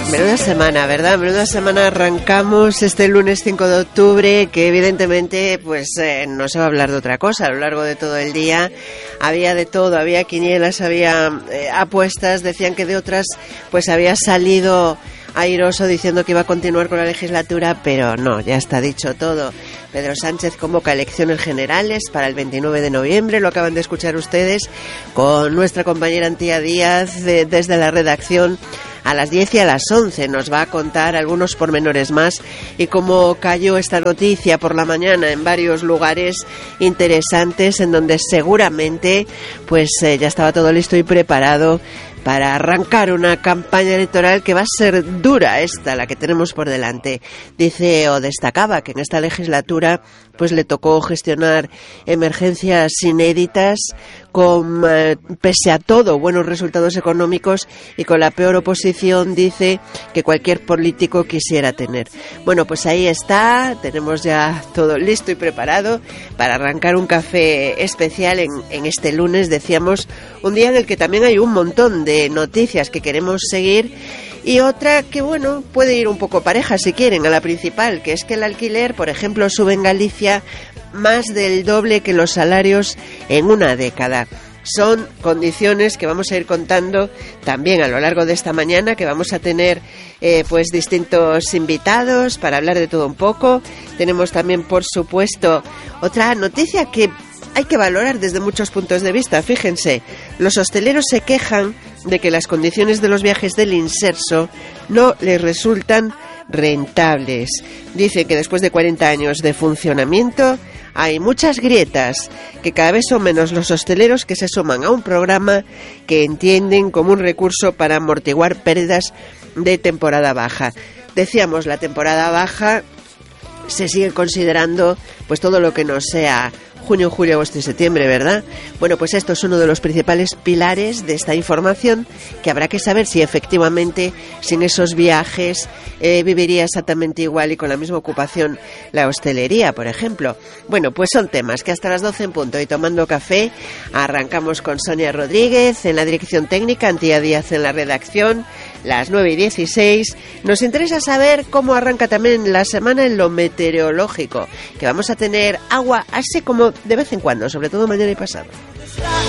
Menuda semana, ¿verdad? Menuda semana arrancamos este lunes 5 de octubre, que evidentemente pues no se va a hablar de otra cosa. A lo largo de todo el día había de todo, había quinielas, había apuestas, decían que de otras pues había salido airoso diciendo que iba a continuar con la legislatura, pero no, ya está dicho todo. Pedro Sánchez convoca elecciones generales para el 29 de noviembre, lo acaban de escuchar ustedes, con nuestra compañera Antía Díaz desde la redacción. A las 10 y a las 11 nos va a contar algunos pormenores más y cómo cayó esta noticia por la mañana en varios lugares interesantes en donde seguramente pues ya estaba todo listo y preparado para arrancar una campaña electoral que va a ser dura esta, la que tenemos por delante. Dice o destacaba que en esta legislatura pues le tocó gestionar emergencias inéditas con, pese a todo, buenos resultados económicos y con la peor oposición, dice, que cualquier político quisiera tener. Bueno, pues ahí está, tenemos ya todo listo y preparado para arrancar un café especial en este lunes, decíamos, un día en el que también hay un montón de noticias que queremos seguir y otra que, bueno, puede ir un poco pareja si quieren a la principal, que es que el alquiler, por ejemplo, sube en Galicia más del doble que los salarios en una década. Son condiciones que vamos a ir contando también a lo largo de esta mañana, que vamos a tener pues distintos invitados para hablar de todo un poco. Tenemos también, por supuesto, otra noticia que hay que valorar desde muchos puntos de vista. Fíjense, los hosteleros se quejan de que las condiciones de los viajes del inserso no les resultan rentables. Dice que después de 40 años de funcionamiento hay muchas grietas, que cada vez son menos los hosteleros que se suman a un programa que entienden como un recurso para amortiguar pérdidas de temporada baja. Decíamos, la temporada baja se sigue considerando pues todo lo que no sea junio, julio, agosto y septiembre, ¿verdad? Bueno, pues esto es uno de los principales pilares de esta información, que habrá que saber si efectivamente sin esos viajes viviría exactamente igual y con la misma ocupación la hostelería, por ejemplo. Bueno, pues son temas que hasta las 12 en punto y tomando café arrancamos con Sonia Rodríguez en la dirección técnica, Antía Díaz en la redacción, las 9 y 16. Nos interesa saber cómo arranca también la semana en lo meteorológico, que vamos a tener agua así como de vez en cuando, sobre todo mañana y pasado.